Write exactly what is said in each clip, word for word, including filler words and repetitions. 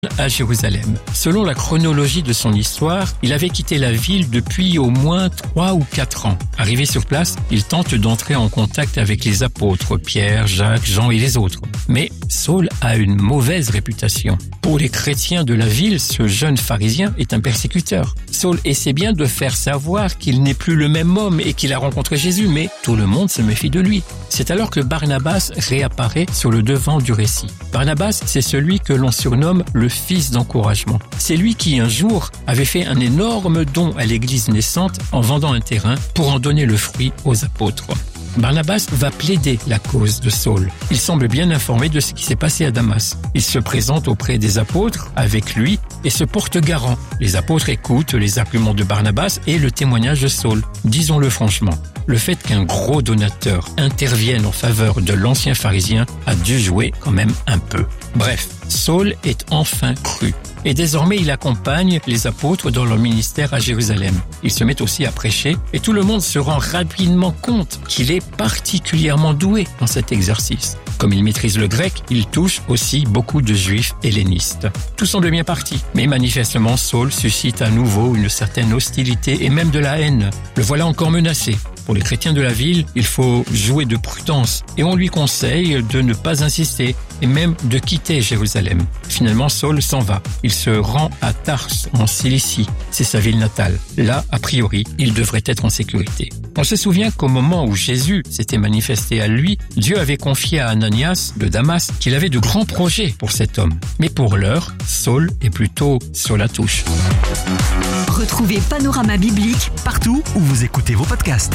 à Jérusalem. Selon la chronologie de son histoire, il avait quitté la ville depuis au moins trois ou quatre ans. Arrivé sur place, il tente d'entrer en contact avec les apôtres, Pierre, Jacques, Jean et les autres. Mais Saul a une mauvaise réputation. Pour les chrétiens de la ville, ce jeune pharisien est un persécuteur. Saul essaie bien de faire savoir qu'il n'est plus le même homme et qu'il a rencontré Jésus, mais tout le monde se méfie de lui. C'est alors que Barnabas réapparaît sur le devant du récit. Barnabas, c'est celui que l'on surnomme le fils d'encouragement. C'est lui qui, un jour, avait fait un énorme don à l'église naissante en vendant un terrain pour en donner le fruit aux apôtres. Barnabas va plaider la cause de Saul. Il semble bien informé de ce qui s'est passé à Damas. Il se présente auprès des apôtres avec lui et se porte garant. Les apôtres écoutent les arguments de Barnabas et le témoignage de Saul. Disons-le franchement, le fait qu'un gros donateur intervienne en faveur de l'ancien pharisien a dû jouer quand même un peu. Bref, Saul est enfin cru. Et désormais, il accompagne les apôtres dans leur ministère à Jérusalem. Il se met aussi à prêcher et tout le monde se rend rapidement compte qu'il est particulièrement doué dans cet exercice. Comme il maîtrise le grec, il touche aussi beaucoup de juifs hellénistes. Tout semble bien parti, mais manifestement, Saul suscite à nouveau une certaine hostilité et même de la haine. Le voilà encore menacé. Pour les chrétiens de la ville, il faut jouer de prudence et on lui conseille de ne pas insister et même de quitter Jérusalem. Finalement, Saul s'en va. Il se rend à Tars, en Cilicie. C'est sa ville natale. Là, a priori, il devrait être en sécurité. On se souvient qu'au moment où Jésus s'était manifesté à lui, Dieu avait confié à Ananias de Damas qu'il avait de grands projets pour cet homme. Mais pour l'heure, Saul est plutôt sur la touche. Retrouvez Panorama Biblique partout où vous écoutez vos podcasts.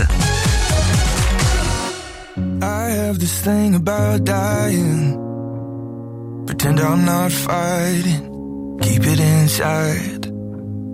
I have this thing about dying. Pretend I'm not fighting. Keep it inside.